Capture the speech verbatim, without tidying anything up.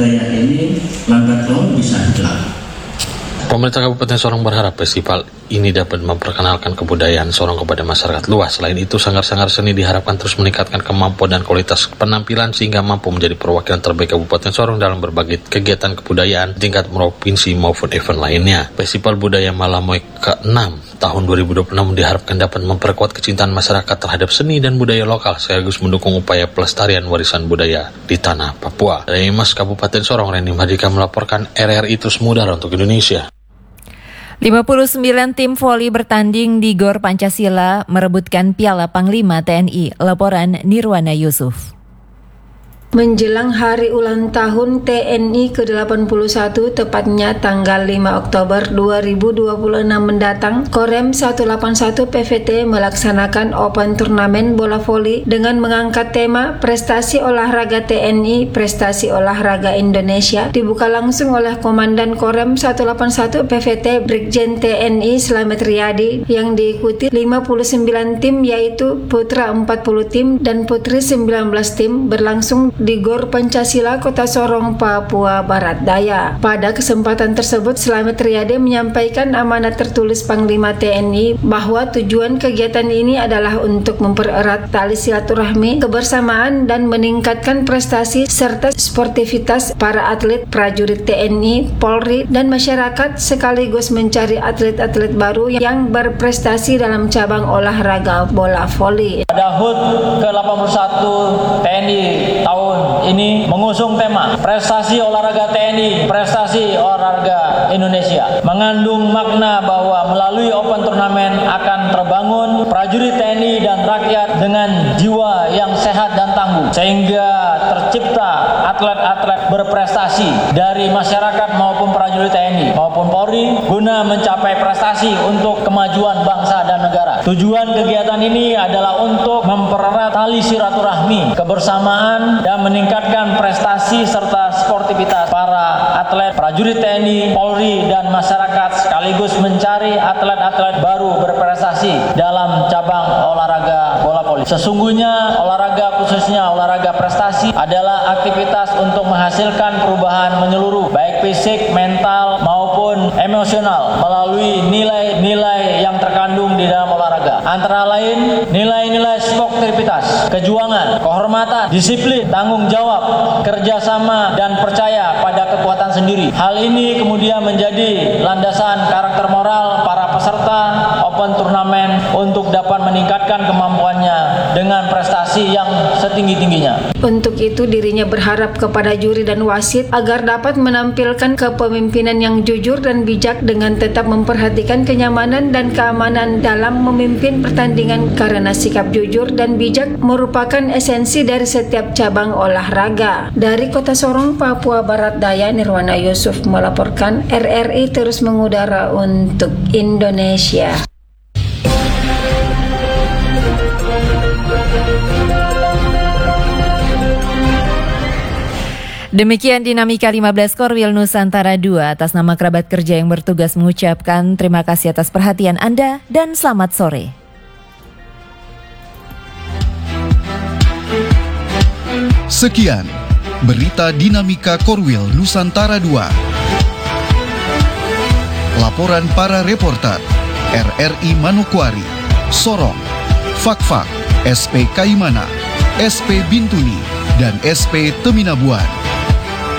budaya ini lambat laun bisa hilang. Pemerintah Kabupaten Sorong berharap festival ini dapat memperkenalkan kebudayaan Sorong kepada masyarakat luas. Selain itu, sanggar-sanggar seni diharapkan terus meningkatkan kemampuan dan kualitas penampilan sehingga mampu menjadi perwakilan terbaik Kabupaten Sorong dalam berbagai kegiatan kebudayaan tingkat provinsi maupun event lainnya. Festival Budaya Malamoy keenam tahun dua ribu dua puluh enam diharapkan dapat memperkuat kecintaan masyarakat terhadap seni dan budaya lokal sekaligus mendukung upaya pelestarian warisan budaya di tanah Papua. Dari Mas Kabupaten Sorong, Randy Madika melaporkan R R I terus mudar untuk Indonesia. lima puluh sembilan tim voli bertanding di Gor Pancasila merebutkan Piala Panglima T N I. Laporan Nirwana Yusuf. Menjelang hari ulang tahun T N I ke delapan puluh satu, tepatnya tanggal lima Oktober dua ribu dua puluh enam mendatang, Korem seratus delapan puluh satu P V T melaksanakan Open Turnamen Bola Voli dengan mengangkat tema Prestasi Olahraga T N I, Prestasi Olahraga Indonesia, dibuka langsung oleh Komandan Korem seratus delapan puluh satu P V T Brigjen T N I Slamet Riyadi yang diikuti lima puluh sembilan tim, yaitu putra empat puluh tim dan putri sembilan belas tim, berlangsung di Gor Pancasila, Kota Sorong, Papua Barat Daya. Pada kesempatan tersebut, Slamet Riyadi menyampaikan amanat tertulis Panglima T N I bahwa tujuan kegiatan ini adalah untuk mempererat tali silaturahmi, kebersamaan, dan meningkatkan prestasi serta sportivitas para atlet, prajurit T N I, Polri, dan masyarakat, sekaligus mencari atlet-atlet baru yang berprestasi dalam cabang olahraga bola voli. Pada H U T ke delapan puluh satu T N I tahun ini mengusung tema Prestasi Olahraga T N I, Prestasi Olahraga Indonesia, mengandung makna bahwa melalui Open Turnamen akan terbangun prajurit T N I dan rakyat dengan jiwa yang sehat dan tangguh, sehingga tercipta atlet-atlet berprestasi dari masyarakat maupun prajurit T N I maupun Polri guna mencapai prestasi untuk kemajuan bangsa dan negara. Tujuan kegiatan ini adalah untuk mempererat tali silaturahmi, kebersamaan, dan meningkatkan prestasi serta sportivitas para atlet, prajurit T N I, Polri, dan masyarakat, sekaligus mencari atlet-atlet baru berprestasi dalam cabang olahraga bola voli. Sesungguhnya olahraga, khususnya olahraga prestasi, adalah aktivitas untuk menghasilkan perubahan menyeluruh, baik fisik, mental, maupun emosional melalui nilai-nilai yang terkandung di dalam olahraga. Antara lain, nilai-nilai sportivitas, kejuangan, kehormatan, disiplin, tanggung jawab, kerjasama, dan percaya pada kekuatan sendiri. Hal ini kemudian menjadi landasan karakter moral para peserta Open Turnamen untuk dapat meningkatkan kemampuannya dengan prestasi yang setinggi-tingginya. Untuk itu, dirinya berharap kepada juri dan wasit agar dapat menampilkan kepemimpinan yang jujur dan bijak dengan tetap memperhatikan kenyamanan dan keamanan dalam memimpin pertandingan, karena sikap jujur dan bijak merupakan esensi dari setiap cabang olahraga. Dari Kota Sorong, Papua Barat Daya, Nirwana Yusuf melaporkan. R R I terus mengudara untuk Indonesia. Demikian dinamika lima belas Korwil Nusantara dua. Atas nama kerabat kerja yang bertugas mengucapkan terima kasih atas perhatian Anda dan selamat sore. Sekian berita dinamika Korwil Nusantara dua. Laporan para reporter R R I Manokwari, Sorong, Fakfak, S P Kaimana, S P Bintuni, dan S P Teminabuan.